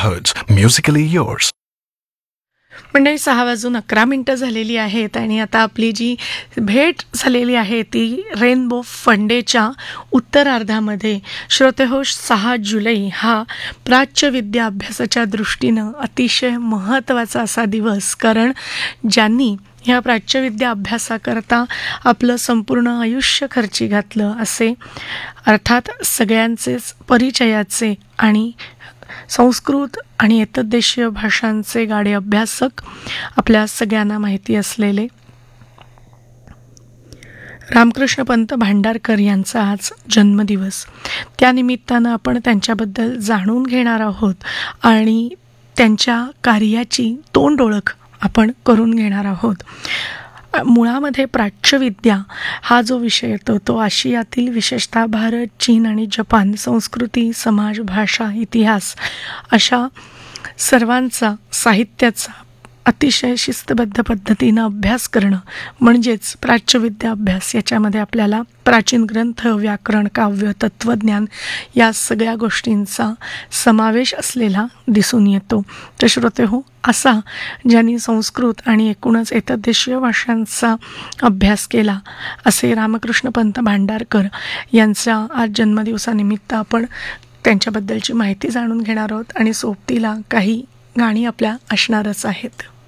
megahertz, musically yours. मंडळी 6:11 झालेली आहेत आणि आता आपली जी भेट झालेली आहे ती रेनबो फंडेच्या उत्तरार्धामध्ये. श्रोतेहो, 6 जुलै हा प्राच्यविद्या अभ्यासाच्या दृष्टीनं अतिशय महत्त्वाचा असा दिवस, कारण ज्यांनी ह्या प्राच्यविद्या अभ्यासाकरता आपलं संपूर्ण आयुष्य खर्ची घातलं असे अर्थात सगळ्यांचेच परिचयाचे आणि संस्कृत आणि एतद्देशीय भाषांचे गाढे अभ्यासक, आपल्या सगळ्यांना माहिती असलेले रामकृष्ण पंत भांडारकर यांचा आज जन्मदिवस. त्यानिमित्तानं आपण त्यांच्याबद्दल जाणून घेणार आहोत आणि त्यांच्या कार्याची तोंड ओळख आपण करून घेणार आहोत. मुळामध्ये प्राच्यविद्या हा जो विषय येतो तो आशियातील, विशेषतः भारत, चीन आणि जपान संस्कृती, समाज, भाषा, इतिहास अशा सर्वांचा, साहित्याचा अतिशय शिस्तबद्ध पद्धतीनं अभ्यास करणं म्हणजेच प्राच्यविद्या अभ्यास. याच्यामध्ये आपल्याला प्राचीन ग्रंथ, व्याकरण, काव्य, तत्त्वज्ञान या सगळ्या गोष्टींचा समावेश असलेला दिसून येतो. तर श्रोतेहो, असा ज्यांनी संस्कृत आणि एकूणच एतद्देशीय भाषांचा अभ्यास केला असे रामकृष्ण पंत भांडारकर यांच्या आज जन्मदिवसानिमित्त आपण त्यांच्याबद्दलची माहिती जाणून घेणार आहोत आणि सोबतीला काही गाणी आपल्या असणारच आहेत.